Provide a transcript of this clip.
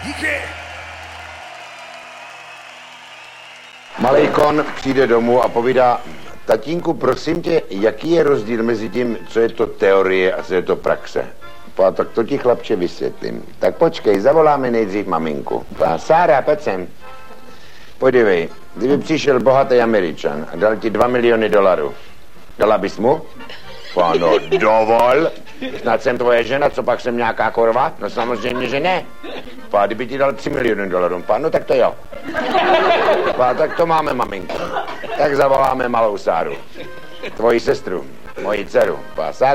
Díky. Malej Kon přijde domů a povídá: tatínku, prosím tě, jaký je rozdíl mezi tím, co je to teorie a co je to praxe? A tak to ti, chlapče, vysvětlím. Tak počkej, zavoláme nejdřív maminku. A Sára, pojď sem. Podívej, kdyby přišel bohatý Američan a dal ti $2 miliony, dala bys mu? Páno, dovol. Snad jsem tvoje žena, co pak jsem nějaká korva? No samozřejmě, že ne. Pá, kdyby ti dal $3 miliony, pá, no tak to jo. Pá, tak to máme, maminko. Tak zavoláme malou Sáru. Tvoji sestru, moji dceru. Pá,